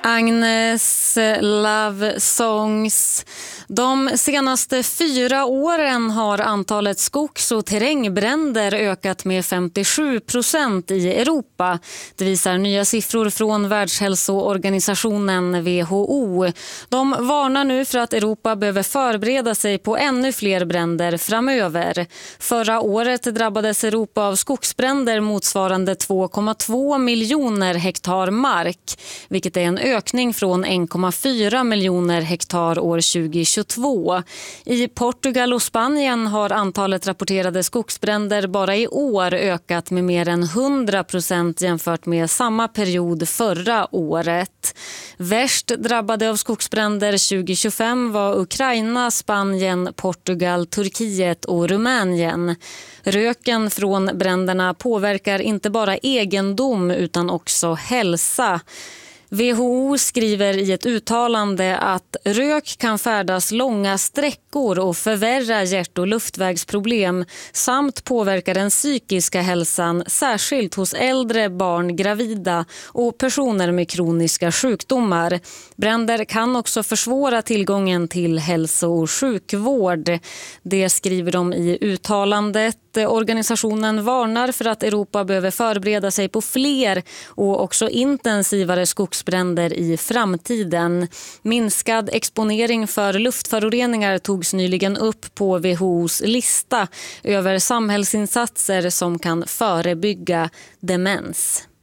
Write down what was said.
Agnes, Love Songs. De senaste 4 åren har antalet skogs- och terrängbränder ökat med 57% i Europa. Det visar nya siffror från Världshälsoorganisationen WHO. De varnar nu för att Europa behöver förbereda sig på ännu fler bränder framöver. Förra året drabbades Europa av skogsbränder motsvarande 2,2 miljoner hektar mark, vilket är en ökning från 1,4 miljoner hektar år 2022. I Portugal och Spanien har antalet rapporterade skogsbränder bara i år ökat med mer än 100% jämfört med samma period förra året. Värst drabbade av skogsbränder 2025 var Ukraina, Spanien, Portugal, Turkiet och Rumänien. Röken från bränderna påverkar inte bara egendom utan också hälsa. WHO skriver i ett uttalande att rök kan färdas långa sträckor och förvärra hjärt- och luftvägsproblem samt påverka den psykiska hälsan, särskilt hos äldre, barn, gravida och personer med kroniska sjukdomar. Bränder kan också försvåra tillgången till hälso- och sjukvård. Det skriver de i uttalandet. Organisationen varnar för att Europa behöver förbereda sig på fler och också intensivare skogsbränder i framtiden. Minskad exponering för luftföroreningar togs nyligen upp på WHO:s lista över samhällsinsatser som kan förebygga demens.